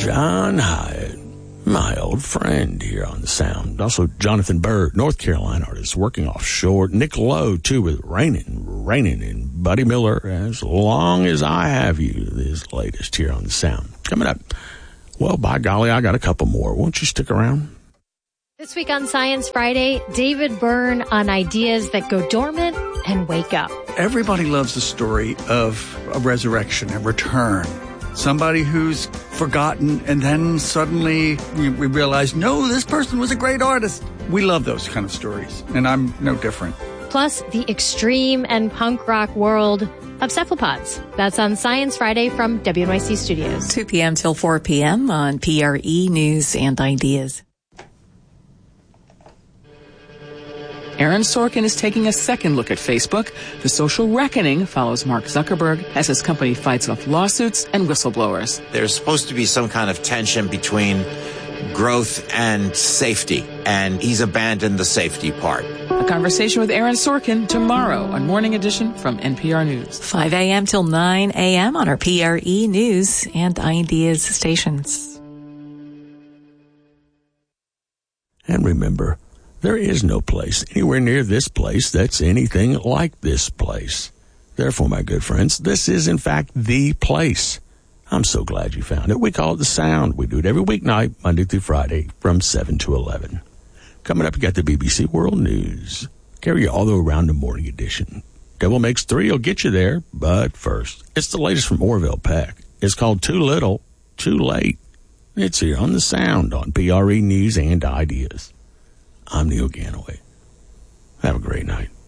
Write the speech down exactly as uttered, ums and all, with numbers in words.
John Hyatt, my old friend here on the sound. Also, Jonathan Bird, North Carolina artist, working offshore. Nick Lowe, too, with Rainin', Rainin', and Buddy Miller, As Long As I Have You, his latest here on the sound. Coming up, well, by golly, I got a couple more. Won't you stick around? This week on Science Friday, David Byrne on ideas that go dormant and wake up. Everybody loves the story of a resurrection, a return. Somebody who's forgotten, and then suddenly we, we realize, no, this person was a great artist. We love those kind of stories, and I'm no different. Plus, the extreme and punk rock world of cephalopods. That's on Science Friday from W N Y C Studios. two p.m. till four p.m. on P R E News and Ideas. Aaron Sorkin is taking a second look at Facebook. The social reckoning follows Mark Zuckerberg as his company fights off lawsuits and whistleblowers. There's supposed to be some kind of tension between growth and safety, and he's abandoned the safety part. A conversation with Aaron Sorkin tomorrow on Morning Edition from N P R News. five a.m. till nine a.m. on our P R E News and Ideas stations. And remember, there is no place anywhere near this place that's anything like this place. Therefore, my good friends, this is, in fact, the place. I'm so glad you found it. We call it The Sound. We do it every weeknight, Monday through Friday, from seven to eleven. Coming up, you got the B B C World News. Carry you all the way around the morning edition. Devil Makes Three will get you there, but first, it's the latest from Orville Peck. It's called Too Little, Too Late. It's here on The Sound on P R E News and Ideas. I'm Neil Ganaway. Have a great night.